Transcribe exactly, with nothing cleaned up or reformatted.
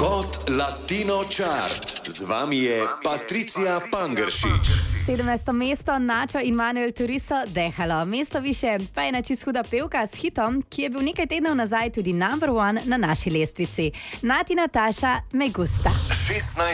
Hot Latino Chart. Z vami je Patricia Pangeršič. sedemnajsto mesto Nacho in Manuel Turiso Dehalo. Mesto više pa je ena čisto huda pevka s hitom, ki je bil nekaj tednov nazaj tudi number one na naši lestvici. Nati Nataša Me Gusta. šestnajst